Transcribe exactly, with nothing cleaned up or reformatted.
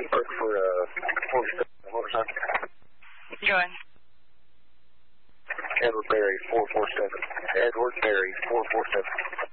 Work for uh, forty-seven, what was that? Go ahead. Edward Berry, four four seven. Edward Berry, four four seven.